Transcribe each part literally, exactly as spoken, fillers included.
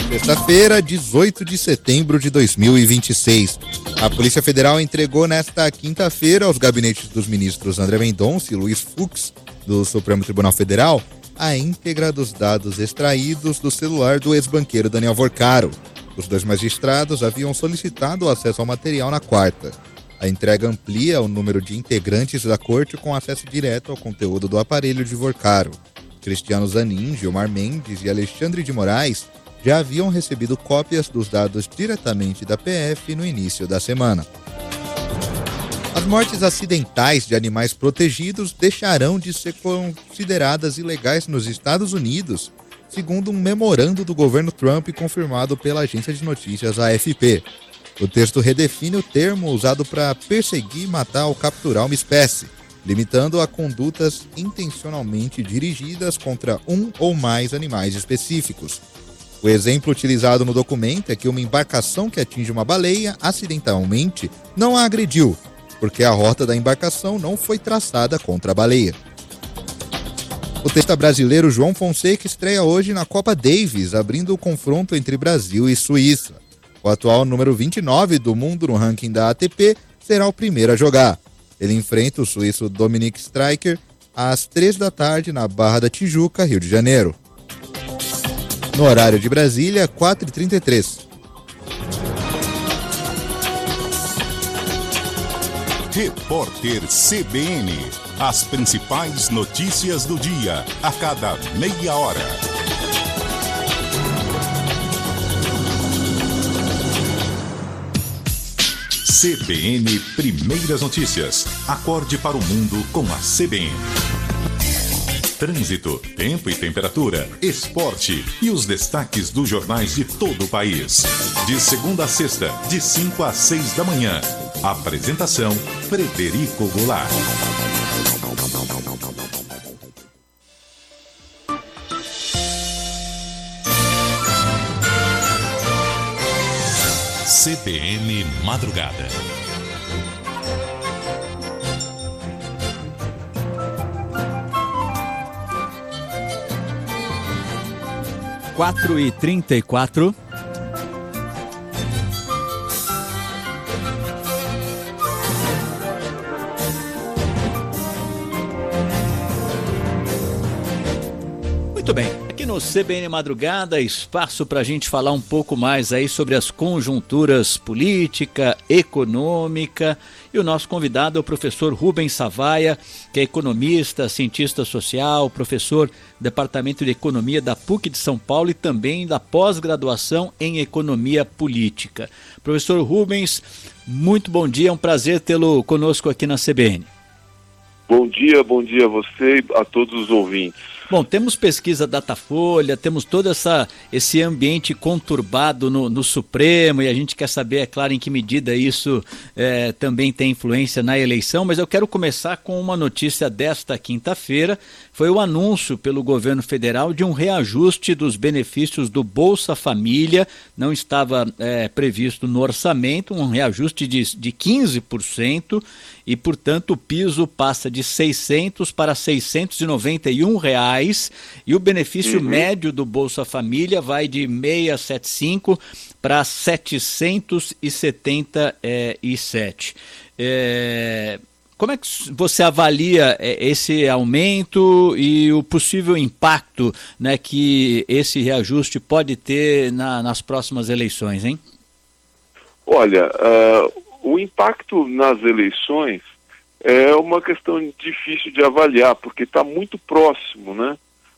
Sexta-feira, dezoito de setembro de dois mil e vinte e seis. A Polícia Federal entregou nesta quinta-feira aos gabinetes dos ministros André Mendonça e Luiz Fux, do Supremo Tribunal Federal, a íntegra dos dados extraídos do celular do ex-banqueiro Daniel Vorcaro. Os dois magistrados haviam solicitado o acesso ao material na quarta. A entrega amplia o número de integrantes da corte com acesso direto ao conteúdo do aparelho de Vorcaro. Cristiano Zanin, Gilmar Mendes e Alexandre de Moraes já haviam recebido cópias dos dados diretamente da P F no início da semana. As mortes acidentais de animais protegidos deixarão de ser consideradas ilegais nos Estados Unidos, segundo um memorando do governo Trump confirmado pela agência de notícias A F P. O texto redefine o termo usado para perseguir, matar ou capturar uma espécie, limitando a condutas intencionalmente dirigidas contra um ou mais animais específicos. O exemplo utilizado no documento é que uma embarcação que atinge uma baleia acidentalmente não a agrediu, porque a rota da embarcação não foi traçada contra a baleia. O tenista brasileiro João Fonseca estreia hoje na Copa Davis, abrindo o confronto entre Brasil e Suíça. O atual número vinte e nove do mundo no ranking da A T P será o primeiro a jogar. Ele enfrenta o suíço Dominic Striker às três da tarde na Barra da Tijuca, Rio de Janeiro. No horário de Brasília, quatro e trinta e três. Repórter C B N. As principais notícias do dia, a cada meia hora. C B N Primeiras Notícias. Acorde para o mundo com a C B N. Trânsito, tempo e temperatura, esporte e os destaques dos jornais de todo o país. De segunda a sexta, de cinco às seis da manhã. Apresentação, Frederico Goulart. C B N Madrugada. quatro e trinta e quatro. Muito bem, aqui no C B N Madrugada, espaço para a gente falar um pouco mais aí sobre as conjunturas política, econômica. E o nosso convidado é o professor Rubens Savaia, que é economista, cientista social, professor do Departamento de Economia da P U C de São Paulo e também da pós-graduação em Economia Política. Professor Rubens, muito bom dia, é um prazer tê-lo conosco aqui na C B N. Bom dia, bom dia a você e a todos os ouvintes. Bom, temos pesquisa Datafolha, temos todo essa, esse ambiente conturbado no, no Supremo e a gente quer saber, é claro, em que medida isso é, também tem influência na eleição, mas eu quero começar com uma notícia desta quinta-feira. Foi o anúncio pelo governo federal de um reajuste dos benefícios do Bolsa Família, não estava é, previsto no orçamento, um reajuste de, de quinze por cento e, portanto, o piso passa de seiscentos para seiscentos e noventa e um reais e o benefício uhum. médio do Bolsa Família vai de seiscentos e setenta e cinco para setecentos e setenta e sete. É... Como é que você avalia esse aumento e o possível impacto, né, que esse reajuste pode ter na, nas próximas eleições, hein? Olha, uh, o impacto nas eleições é uma questão difícil de avaliar, porque está muito próximo, né?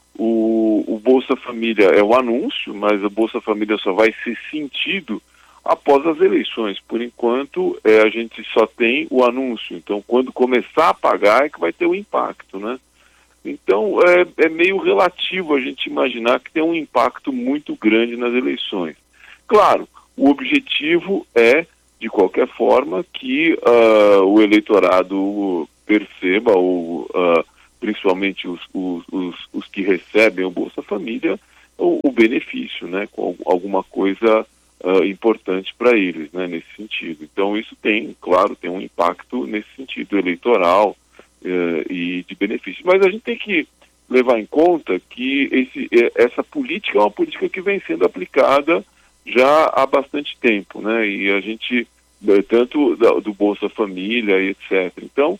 O, o Bolsa Família é o anúncio, mas o Bolsa Família só vai ser sentido após as eleições. Por enquanto, é, a gente só tem o anúncio. Então, quando começar a pagar é que vai ter o impacto, né? Então, é, é meio relativo a gente imaginar que tem um impacto muito grande nas eleições. Claro, o objetivo é, de qualquer forma, que uh, o eleitorado perceba, ou uh, principalmente os, os, os, os que recebem o Bolsa Família, o, o benefício, né? Com alguma coisa Uh, importante para eles, né, nesse sentido. Então isso tem, claro, tem um impacto nesse sentido eleitoral uh, e de benefício. Mas a gente tem que levar em conta que esse, essa política é uma política que vem sendo aplicada já há bastante tempo, né? E a gente, tanto do Bolsa Família e etcétera. Então,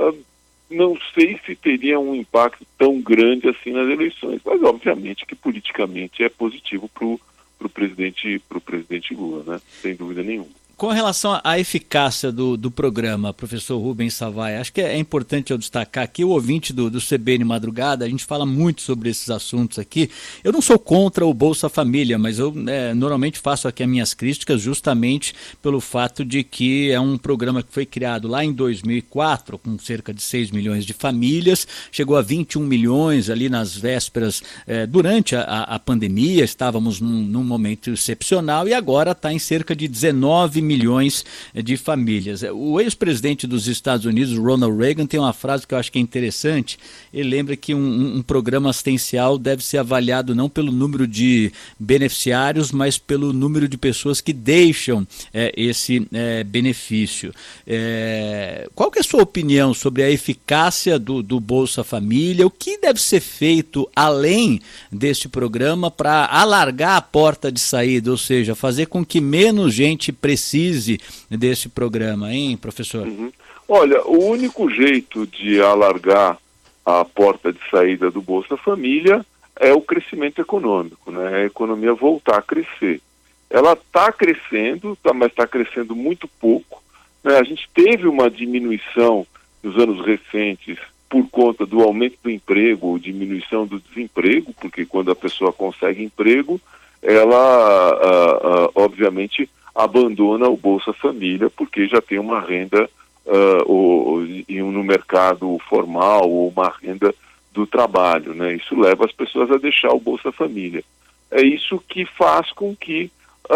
não sei se teria um impacto tão grande assim nas eleições, mas obviamente que politicamente é positivo para o presidente, pro presidente Lula, né? Sem dúvida nenhuma. Com relação à eficácia do, do programa, professor Rubens Salvai, acho que é importante eu destacar aqui, o ouvinte do, do C B N Madrugada, a gente fala muito sobre esses assuntos aqui. Eu não sou contra o Bolsa Família, mas eu é, normalmente faço aqui as minhas críticas justamente pelo fato de que é um programa que foi criado lá em dois mil e quatro, com cerca de seis milhões de famílias, chegou a vinte e um milhões ali nas vésperas, é, durante a, a pandemia, estávamos num, num momento excepcional e agora está em cerca de dezenove milhões de famílias. O ex-presidente dos Estados Unidos, Ronald Reagan, tem uma frase que eu acho que é interessante. Ele lembra que um, um programa assistencial deve ser avaliado não pelo número de beneficiários, mas pelo número de pessoas que deixam é, esse é, benefício. É, qual que é a sua opinião sobre a eficácia do, do Bolsa Família? O que deve ser feito além deste programa para alargar a porta de saída, ou seja, fazer com que menos gente precise desse programa, hein, professor? Uhum. Olha, o único jeito de alargar a porta de saída do Bolsa Família é o crescimento econômico, né? A economia voltar a crescer. Ela está crescendo, tá, mas está crescendo muito pouco, né? A gente teve uma diminuição nos anos recentes por conta do aumento do emprego ou diminuição do desemprego, porque quando a pessoa consegue emprego, ela, uh, uh, obviamente, abandona o Bolsa Família porque já tem uma renda uh, ou, ou, no mercado formal ou uma renda do trabalho, né? Isso leva as pessoas a deixar o Bolsa Família. É isso que faz com que uh,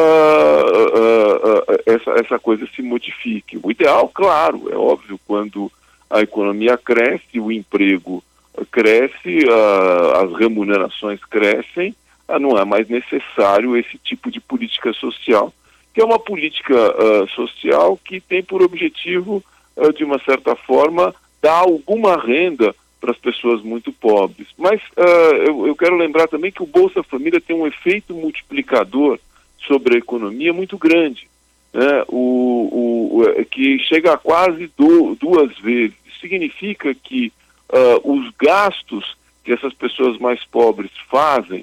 uh, uh, essa, essa coisa se modifique. O ideal, claro, é óbvio, quando a economia cresce, o emprego cresce, uh, as remunerações crescem, uh, não é mais necessário esse tipo de política social, que é uma política uh, social que tem por objetivo, uh, de uma certa forma, dar alguma renda para as pessoas muito pobres. Mas uh, eu, eu quero lembrar também que o Bolsa Família tem um efeito multiplicador sobre a economia muito grande, né? o, o, que chega a quase do, duas vezes. Isso significa que uh, os gastos que essas pessoas mais pobres fazem,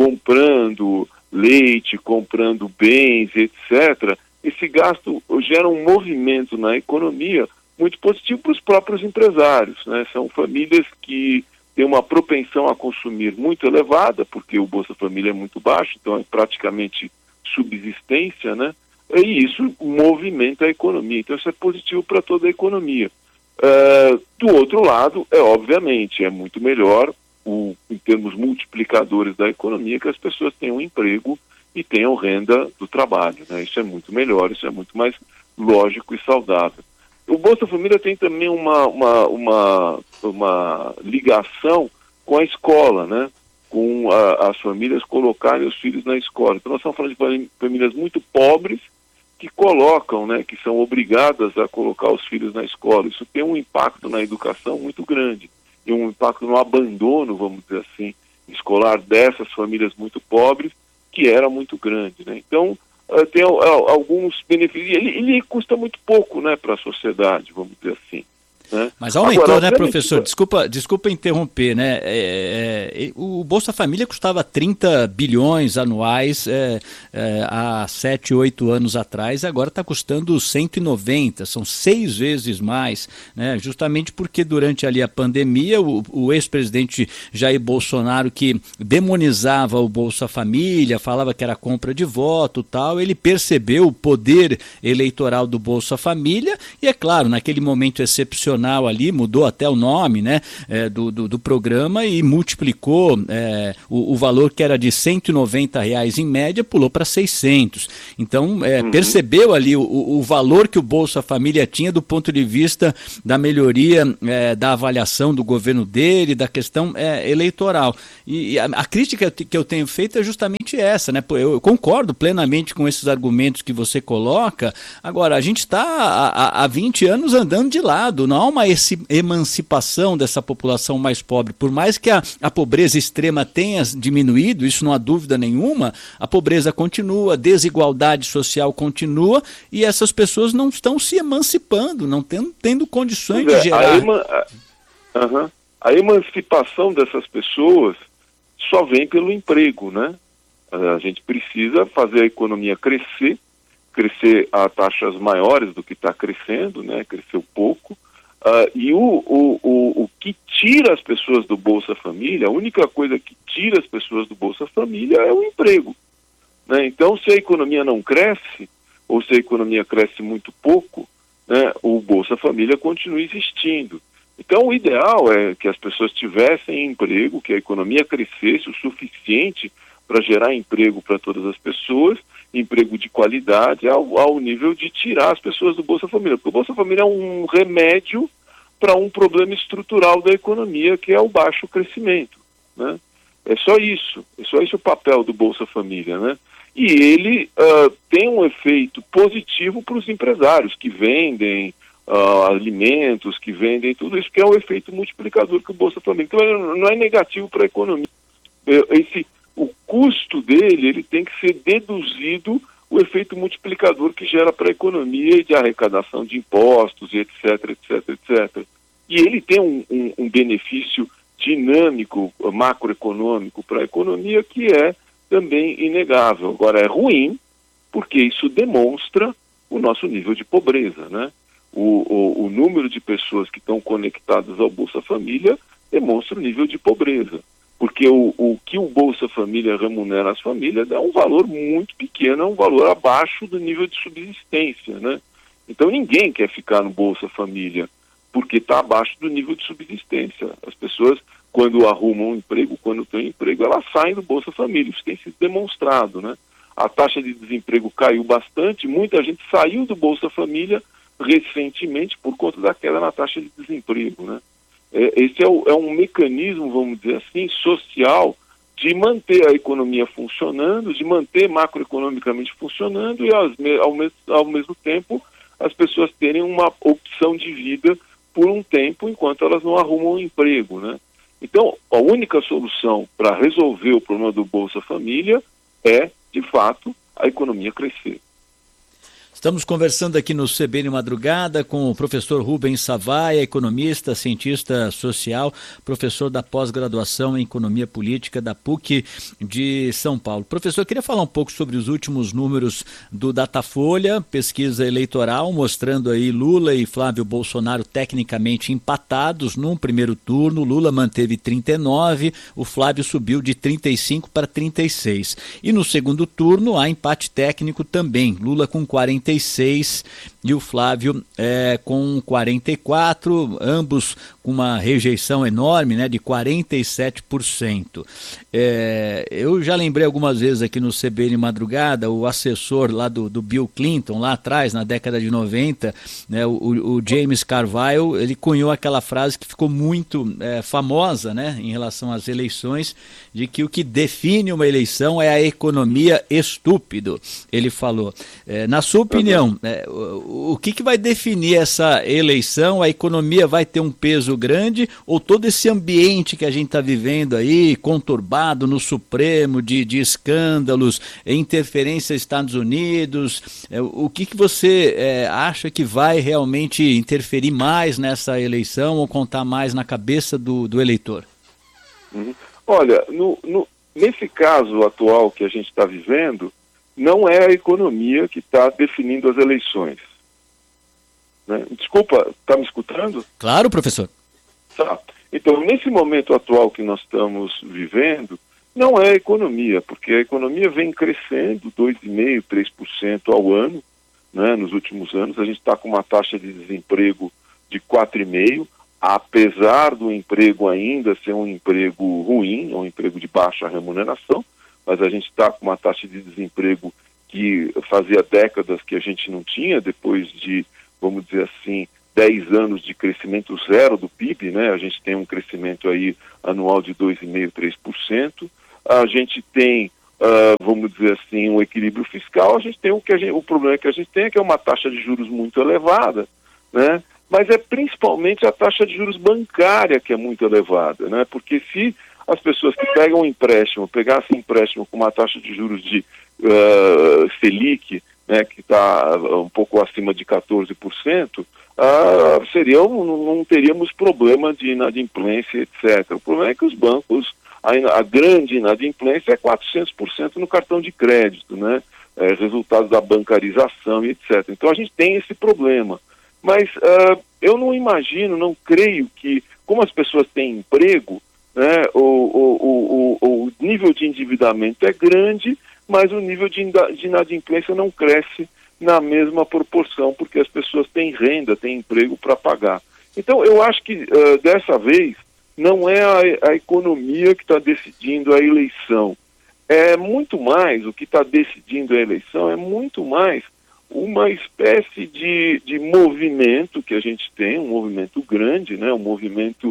comprando leite, comprando bens, etcétera, esse gasto gera um movimento na economia muito positivo para os próprios empresários, né? São famílias que têm uma propensão a consumir muito elevada, porque o Bolsa Família é muito baixo, então é praticamente subsistência, né? E isso movimenta a economia, então isso é positivo para toda a economia. Uh, do outro lado, é obviamente, é muito melhor O, em termos multiplicadores da economia, que as pessoas tenham um emprego e tenham renda do trabalho, né? Isso é muito melhor, isso é muito mais lógico e saudável. O Bolsa Família tem também uma, uma, uma, uma ligação com a escola, né? Com a, as famílias colocarem os filhos na escola. Então nós estamos falando de famílias muito pobres que colocam, né? Que são obrigadas a colocar os filhos na escola. Isso tem um impacto na educação muito grande. E um impacto no abandono, vamos dizer assim, escolar dessas famílias muito pobres, que era muito grande, né? Então, uh, tem uh, alguns benefícios, ele, ele custa muito pouco, né, para a sociedade, vamos dizer assim. Né? Mas aumentou, agora, né, professor? Que... Desculpa, desculpa interromper, né? É, é, o Bolsa Família custava trinta bilhões anuais é, é, há sete, oito anos atrás, agora está custando cento e noventa, são seis vezes mais, né? Justamente porque durante ali a pandemia, o, o ex-presidente Jair Bolsonaro, que demonizava o Bolsa Família, falava que era compra de voto e tal, ele percebeu o poder eleitoral do Bolsa Família e, é claro, naquele momento excepcional ali, mudou até o nome, né, é, do, do, do programa e multiplicou é, o, o valor que era de cento e noventa reais em média, pulou para seiscentos. Então, é, uhum. percebeu ali o, o valor que o Bolsa Família tinha do ponto de vista da melhoria é, da avaliação do governo dele, da questão é, eleitoral. E, e a, a crítica que eu tenho feito é justamente essa, né? Eu, eu concordo plenamente com esses argumentos que você coloca. Agora, a gente está há, há vinte anos andando de lado, não uma emancipação dessa população mais pobre. Por mais que a, a pobreza extrema tenha diminuído, isso não há dúvida nenhuma, a pobreza continua, a desigualdade social continua e essas pessoas não estão se emancipando, não tendo, tendo condições é, de gerar... A, ema... a... Uhum. a emancipação dessas pessoas só vem pelo emprego, né? A gente precisa fazer a economia crescer, crescer a taxas maiores do que está crescendo, né? Cresceu pouco. Uh, e o, o, o, o que tira as pessoas do Bolsa Família, a única coisa que tira as pessoas do Bolsa Família é o emprego, né? Então, se a economia não cresce, ou se a economia cresce muito pouco, né, o Bolsa Família continua existindo. Então, o ideal é que as pessoas tivessem emprego, que a economia crescesse o suficiente para gerar emprego para todas as pessoas, emprego de qualidade, ao, ao nível de tirar as pessoas do Bolsa Família. Porque o Bolsa Família é um remédio para um problema estrutural da economia, que é o baixo crescimento, né? É só isso, é só isso o papel do Bolsa Família, né? E ele uh, tem um efeito positivo para os empresários que vendem uh, alimentos, que vendem tudo isso, que é o efeito multiplicador que o Bolsa Família. Então, não é negativo para a economia. Esse... O custo dele, ele tem que ser deduzido o efeito multiplicador que gera para a economia e de arrecadação de impostos, e etc, etc, etcétera. E ele tem um, um, um benefício dinâmico, macroeconômico para a economia que é também inegável. Agora, é ruim, porque isso demonstra o nosso nível de pobreza, né? O, o, o número de pessoas que estão conectadas ao Bolsa Família demonstra o nível de pobreza. Porque o, o que o Bolsa Família remunera às famílias é um valor muito pequeno, é um valor abaixo do nível de subsistência, né? Então ninguém quer ficar no Bolsa Família, porque está abaixo do nível de subsistência. As pessoas, quando arrumam um emprego, quando têm um emprego, elas saem do Bolsa Família, isso tem sido demonstrado, né? A taxa de desemprego caiu bastante, muita gente saiu do Bolsa Família recentemente por conta da queda na taxa de desemprego, né? Esse é, o, é um mecanismo, vamos dizer assim, social de manter a economia funcionando, de manter macroeconomicamente funcionando e ao, ao, mes, ao mesmo tempo as pessoas terem uma opção de vida por um tempo enquanto elas não arrumam um emprego, né? Então, a única solução para resolver o problema do Bolsa Família é, de fato, a economia crescer. Estamos conversando aqui no C B N Madrugada com o professor Rubens Savaia, economista, cientista social, professor da pós-graduação em Economia Política da P U C de São Paulo. Professor, eu queria falar um pouco sobre os últimos números do Datafolha, pesquisa eleitoral, mostrando aí Lula e Flávio Bolsonaro tecnicamente empatados num primeiro turno. Lula manteve trinta e nove, o Flávio subiu de trinta e cinco para trinta e seis. E no segundo turno há empate técnico também, Lula com quarenta e seis e o Flávio é, com quarenta e quatro, ambos com uma rejeição enorme, né, de quarenta e sete por cento. É, eu já lembrei algumas vezes aqui no C B N Madrugada, o assessor lá do, do Bill Clinton, lá atrás, na década de noventa, né, o, o James Carville, ele cunhou aquela frase que ficou muito é, famosa, né, em relação às eleições, de que o que define uma eleição é a economia estúpido, ele falou. É, na sua opinião, é, o, o que, que vai definir essa eleição? A economia vai ter um peso grande ou todo esse ambiente que a gente está vivendo aí, conturbado no Supremo, de, de escândalos, interferência dos Estados Unidos, é, o que, que você é, acha que vai realmente interferir mais nessa eleição ou contar mais na cabeça do, do eleitor? Uhum. Olha, no, no, nesse caso atual que a gente está vivendo, não é a economia que está definindo as eleições, né? Desculpa, está me escutando? Claro, professor. Tá. Então, nesse momento atual que nós estamos vivendo, não é a economia, porque a economia vem crescendo dois vírgula cinco por cento, três por cento ao ano, né? Nos últimos anos. A gente está com uma taxa de desemprego de quatro vírgula cinco por cento, apesar do emprego ainda ser um emprego ruim, um emprego de baixa remuneração, mas a gente está com uma taxa de desemprego que fazia décadas que a gente não tinha, depois de, vamos dizer assim, dez anos de crescimento zero do P I B, né? A gente tem um crescimento aí anual de dois vírgula cinco por cento, três por cento. A gente tem, uh, vamos dizer assim, um equilíbrio fiscal. A gente tem o que a gente, o problema que a gente tem é que é uma taxa de juros muito elevada, né? mas é principalmente a taxa de juros bancária que é muito elevada, né? Porque se as pessoas que pegam um empréstimo, pegassem empréstimo com uma taxa de juros de uh, Selic, né, que está um pouco acima de quatorze por cento, uh, seria, não, não teríamos problema de inadimplência, etcétera. O problema é que os bancos, a, a grande inadimplência é quatrocentos por cento no cartão de crédito, né? É, resultado da bancarização e etcétera. Então a gente tem esse problema. Mas uh, eu não imagino, não creio que, como as pessoas têm emprego, né, o, o, o, o nível de endividamento é grande, mas o nível de, de inadimplência não cresce na mesma proporção, porque as pessoas têm renda, têm emprego para pagar. Então eu acho que uh, dessa vez não é a, a economia que está decidindo a eleição. É muito mais, o que está decidindo a eleição é muito mais uma espécie de, de movimento que a gente tem, um movimento grande, né, um movimento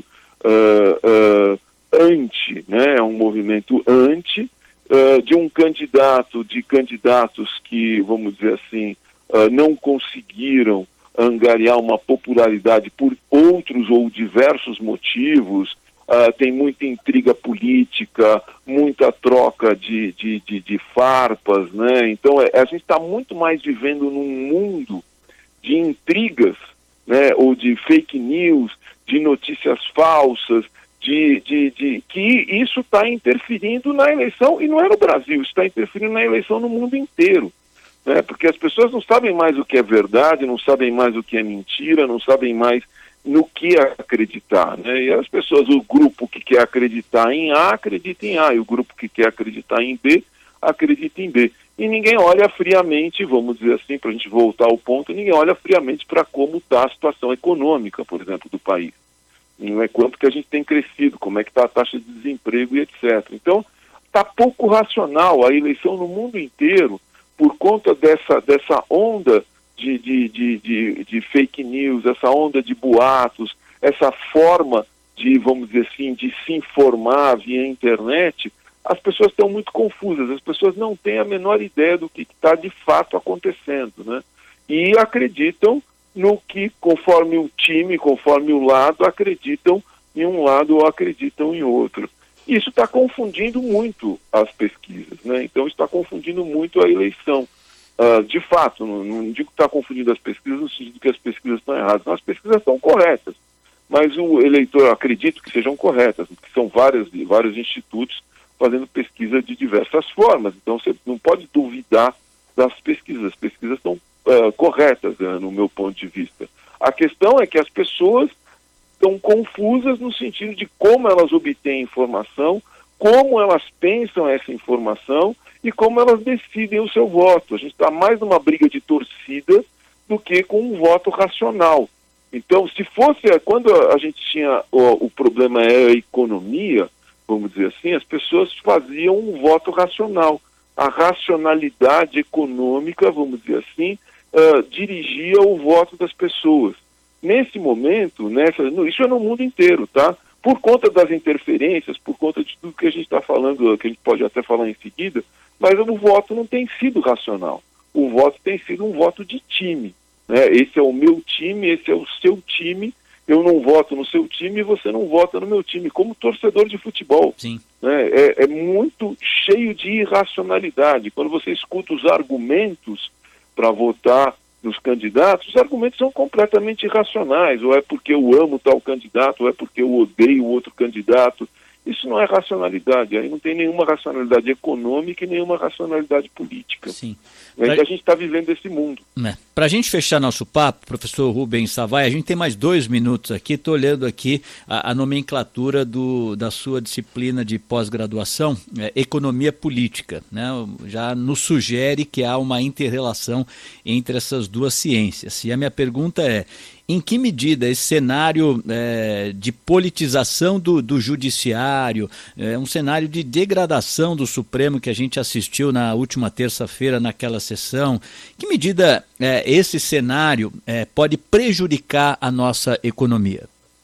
uh, uh, anti, né, um movimento anti uh, de um candidato, de candidatos que, vamos dizer assim, uh, não conseguiram angariar uma popularidade por outros ou diversos motivos. Uh, tem muita intriga política, muita troca de, de, de, de farpas, né? Então é, a gente está muito mais vivendo num mundo de intrigas, né? Ou de fake news, de notícias falsas, de, de, de que isso está interferindo na eleição, e não é no Brasil, isso está interferindo na eleição no mundo inteiro, né? Porque as pessoas não sabem mais o que é verdade, não sabem mais o que é mentira, não sabem mais no que acreditar, né? E as pessoas, o grupo que quer acreditar em A, acredita em A, e o grupo que quer acreditar em B, acredita em B. E ninguém olha friamente, vamos dizer assim, para a gente voltar ao ponto, ninguém olha friamente para como está a situação econômica, por exemplo, do país. Não é quanto que a gente tem crescido, como é que está a taxa de desemprego e etcétera. Então, está pouco racional a eleição no mundo inteiro, por conta dessa, dessa onda De, de, de, de, de fake news, essa onda de boatos, essa forma de, vamos dizer assim, de se informar via internet. As pessoas estão muito confusas, as pessoas não têm a menor ideia do que está de fato acontecendo, né? E acreditam no que, conforme o time, conforme o lado, acreditam em um lado ou acreditam em outro. Isso está confundindo muito as pesquisas, né? Então está confundindo muito a eleição. Uh, de fato, não, não digo que está confundindo as pesquisas no sentido que as pesquisas estão erradas. Não, as pesquisas estão corretas, mas o eleitor, acredito que sejam corretas, porque são várias, vários institutos fazendo pesquisa de diversas formas. Então você não pode duvidar das pesquisas. As pesquisas estão uh, corretas, uh, no meu ponto de vista. A questão é que as pessoas estão confusas no sentido de como elas obtêm informação, como elas pensam essa informação e como elas decidem o seu voto. A gente está mais numa briga de torcida do que com um voto racional. Então, se fosse, quando a gente tinha, o, o problema é a economia, vamos dizer assim, as pessoas faziam um voto racional. A racionalidade econômica, vamos dizer assim, uh, dirigia o voto das pessoas. Nesse momento, nessa, isso é no mundo inteiro, tá? Por conta das interferências, por conta de tudo que a gente está falando, que a gente pode até falar em seguida, mas o voto não tem sido racional. O voto tem sido um voto de time, né? Esse é o meu time, esse é o seu time, eu não voto no seu time e você não vota no meu time, como torcedor de futebol. Sim. Né? É, é muito cheio de irracionalidade. Quando você escuta os argumentos para votar nos candidatos, os argumentos são completamente irracionais, ou é porque eu amo tal candidato, ou é porque eu odeio o outro candidato. Isso não é racionalidade, aí não tem nenhuma racionalidade econômica e nenhuma racionalidade política. Sim. Pra... Pra... A gente está vivendo esse mundo. É. Para a gente fechar nosso papo, professor Rubens Savai, a gente tem mais dois minutos aqui, estou olhando aqui a, a nomenclatura do, da sua disciplina de pós-graduação, é, Economia Política, né? Já nos sugere que há uma inter-relação entre essas duas ciências. E a minha pergunta é, em que medida esse cenário é, de politização do, do judiciário, é, um cenário de degradação do Supremo que a gente assistiu na última terça-feira naquela sessão, que medida é, esse cenário é, pode prejudicar a nossa economia?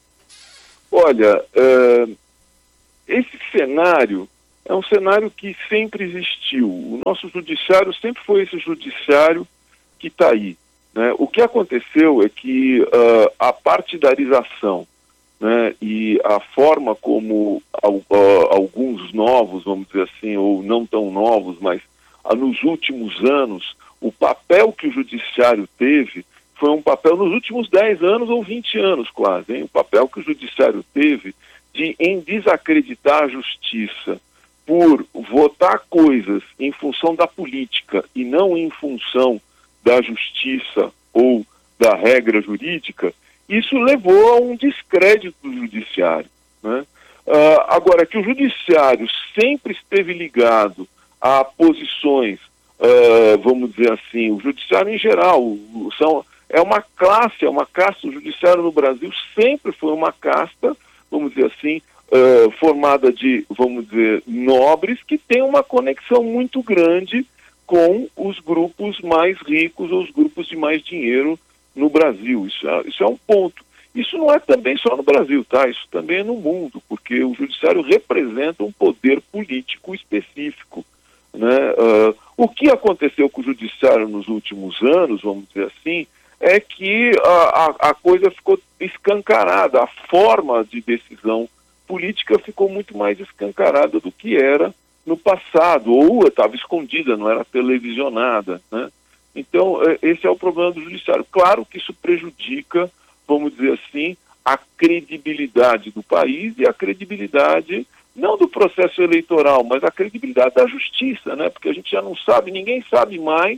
Olha, uh, esse cenário é um cenário que sempre existiu. O nosso judiciário sempre foi esse judiciário que está aí. né? O que aconteceu é que uh, a partidarização, né, e a forma como uh, alguns novos, vamos dizer assim, ou não tão novos, mas uh, nos últimos anos, o papel que o judiciário teve foi um papel nos últimos dez anos ou vinte anos quase, hein? O papel que o judiciário teve de, em desacreditar a justiça por votar coisas em função da política e não em função da justiça ou da regra jurídica, isso levou a um descrédito do judiciário, né? Uh, agora, que o judiciário sempre esteve ligado a posições, uh, vamos dizer assim, o judiciário em geral, o, são, é uma classe, é uma casta, o judiciário no Brasil sempre foi uma casta, vamos dizer assim, uh, formada de, vamos dizer, nobres que tem uma conexão muito grande com os grupos mais ricos ou os grupos de mais dinheiro no Brasil. Isso é, isso é um ponto. Isso não é também só no Brasil, tá? Isso também é no mundo, porque o judiciário representa um poder político específico, né? Uh, o que aconteceu com o judiciário nos últimos anos, vamos dizer assim, é que a, a, a coisa ficou escancarada, a forma de decisão política ficou muito mais escancarada do que era no passado, ou estava escondida, não era televisionada, né? Então, esse é o problema do judiciário. Claro que isso prejudica, vamos dizer assim, a credibilidade do país e a credibilidade, não do processo eleitoral, mas a credibilidade da justiça, né? Porque a gente já não sabe, ninguém sabe mais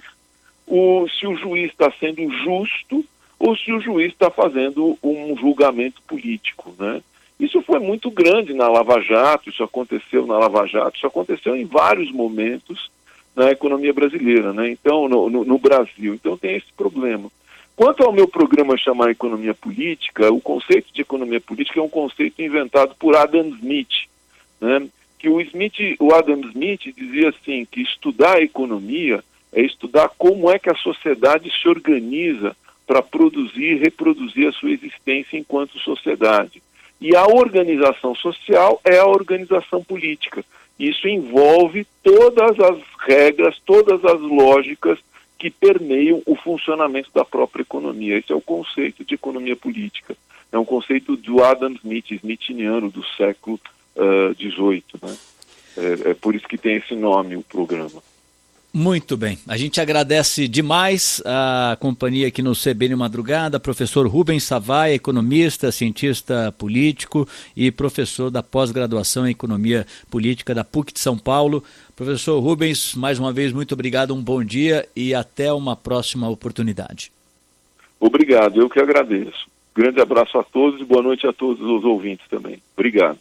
o, se o juiz está sendo justo ou se o juiz está fazendo um julgamento político, né? Isso foi muito grande na Lava Jato, isso aconteceu na Lava Jato, isso aconteceu em vários momentos na economia brasileira, né? Então, no, no, no Brasil. Então tem esse problema. Quanto ao meu programa chamar Economia Política, o conceito de economia política é um conceito inventado por Adam Smith, né? Que o Smith, o Adam Smith dizia assim, que estudar a economia é estudar como é que a sociedade se organiza para produzir e reproduzir a sua existência enquanto sociedade. E a organização social é a organização política. Isso envolve todas as regras, todas as lógicas que permeiam o funcionamento da própria economia. Esse é o conceito de economia política. É um conceito do Adam Smith, smithiniano, do século dezoito. Uh, né? é, é por isso que tem esse nome, o programa. Muito bem. A gente agradece demais a companhia aqui no C B N Madrugada, professor Rubens Savaia, economista, cientista político e professor da pós-graduação em Economia Política da P U C de São Paulo. Professor Rubens, mais uma vez, muito obrigado, um bom dia e até uma próxima oportunidade. Obrigado, eu que agradeço. Grande abraço a todos e boa noite a todos os ouvintes também. Obrigado.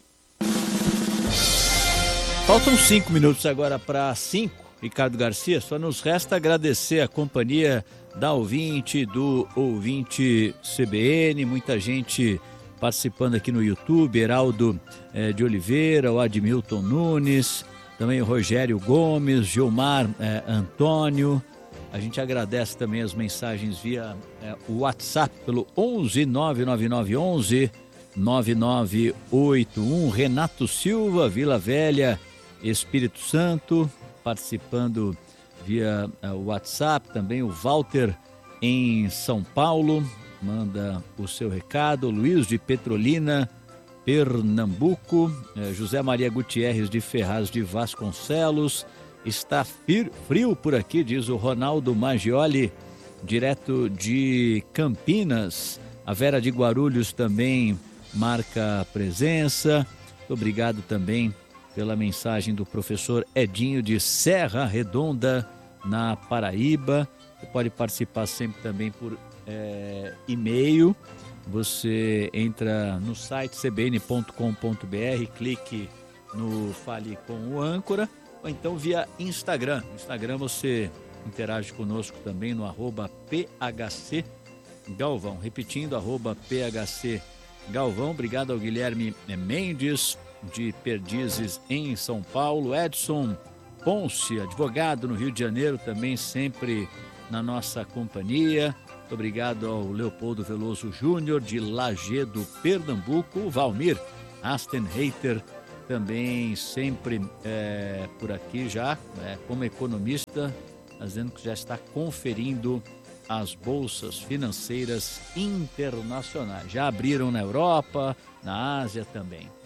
Faltam cinco minutos agora para cinco. Ricardo Garcia, só nos resta agradecer a companhia da ouvinte, do ouvinte C B N, muita gente participando aqui no YouTube, Heraldo eh, de Oliveira, o Admilton Nunes, também o Rogério Gomes, Gilmar eh, Antônio. A gente agradece também as mensagens via eh, WhatsApp pelo onze nove nove nove onze nove nove oito um, Renato Silva, Vila Velha, Espírito Santo, participando via uh, WhatsApp, também o Walter em São Paulo, manda o seu recado, Luiz de Petrolina, Pernambuco, uh, José Maria Gutierrez de Ferraz de Vasconcelos, está fir, frio por aqui, diz o Ronaldo Maggioli, direto de Campinas, a Vera de Guarulhos também marca a presença, muito obrigado também pela mensagem do professor Edinho de Serra Redonda, na Paraíba. Você pode participar sempre também por é, e-mail. Você entra no site c b n ponto com ponto b r, clique no Fale com o Âncora, ou então via Instagram. No Instagram você interage conosco também no arroba P H C Galvão. Repetindo, arroba P H C Galvão. Obrigado ao Guilherme Mendes, de Perdizes em São Paulo, Edson Ponce, advogado no Rio de Janeiro, também sempre na nossa companhia. Muito obrigado ao Leopoldo Veloso Júnior, de Lagedo, Pernambuco, o Valmir Astenreiter, também sempre é, por aqui já, é, como economista, dizendo que já está conferindo as bolsas financeiras internacionais. Já abriram na Europa, na Ásia também.